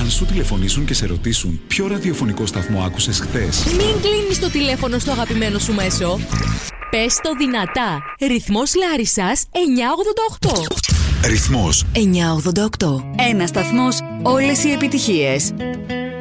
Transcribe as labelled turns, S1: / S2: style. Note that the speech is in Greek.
S1: Αν σου τηλεφωνήσουν και σε ρωτήσουν ποιο ραδιοφωνικό σταθμό άκουσες χθες,
S2: μην κλείνεις το τηλέφωνο στο αγαπημένο σου μέσο. Πες το δυνατά. Ρυθμός Λάρισσας 988.
S1: Ρυθμός
S2: 988.
S3: Ένα σταθμός, όλες οι επιτυχίες.